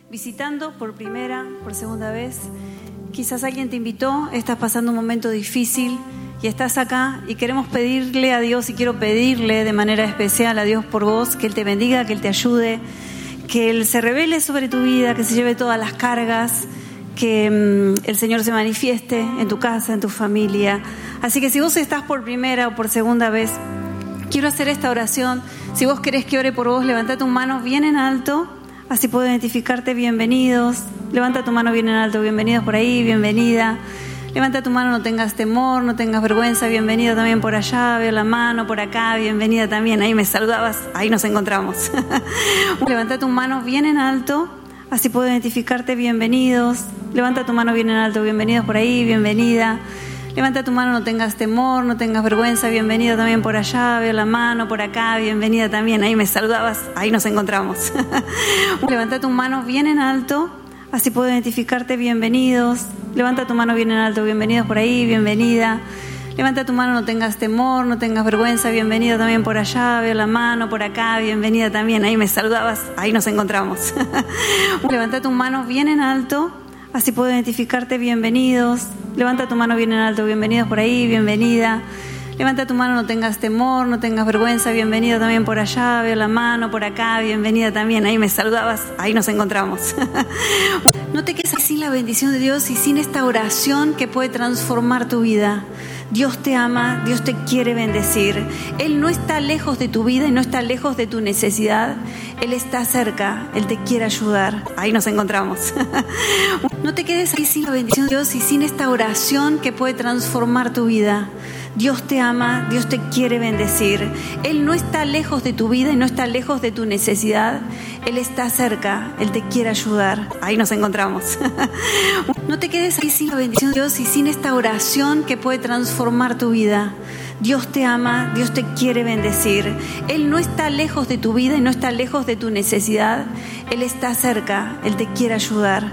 visitando por primera, por segunda vez. Quizás alguien te invitó, estás pasando un momento difícil y estás acá y queremos pedirle a Dios, y quiero pedirle de manera especial a Dios por vos, que Él te bendiga, que Él te ayude, que Él se revele sobre tu vida, que se lleve todas las cargas, que el Señor se manifieste en tu casa, en tu familia. Así que si vos estás por primera o por segunda vez, quiero hacer esta oración. Si vos querés que ore por vos, levanta tu mano bien en alto, así puedo identificarte. Bienvenidos. Levanta tu mano bien en alto. Bienvenidos por ahí, bienvenida. Levanta tu mano, no tengas temor, no tengas vergüenza. Bienvenido también por allá, veo la mano por acá. Bienvenida también, ahí me saludabas, ahí nos encontramos. Levanta tu mano bien en alto, así puedo identificarte. Bienvenidos. Levanta tu mano bien en alto. Bienvenidos por ahí, bienvenida. Levanta tu mano, no tengas temor, no tengas vergüenza. Bienvenido también por allá, veo la mano por acá. Bienvenida también, ahí me saludabas, ahí nos encontramos. Levanta tu mano bien en alto, así puedo identificarte. Bienvenidos. Levanta tu mano bien en alto. Bienvenidos por ahí, bienvenida. Levanta tu mano, no tengas temor, no tengas vergüenza. Bienvenido también por allá, veo la mano por acá. Bienvenida también, ahí me saludabas, ahí nos encontramos. Levanta tu mano bien en alto, así puedo identificarte. Bienvenidos. Levanta tu mano bien en alto. Bienvenidos por ahí, bienvenida. Levanta tu mano, no tengas temor, no tengas vergüenza. Bienvenido también por allá, veo la mano por acá. Bienvenida también, ahí me saludabas, ahí nos encontramos. No te quedes sin la bendición de Dios y sin esta oración que puede transformar tu vida. Dios te ama, Dios te quiere bendecir. Él no está lejos de tu vida y no está lejos de tu necesidad. Él está cerca, Él te quiere ayudar. Ahí nos encontramos. No te quedes ahí sin la bendición de Dios y sin esta oración que puede transformar tu vida. Dios te ama, Dios te quiere bendecir. Él no está lejos de tu vida y no está lejos de tu necesidad. Él está cerca, Él te quiere ayudar. Ahí nos encontramos. No te quedes ahí sin la bendición de Dios y sin esta oración que puede transformar tu vida. Dios te ama, Dios te quiere bendecir. Él no está lejos de tu vida y no está lejos de tu necesidad. Él está cerca, Él te quiere ayudar.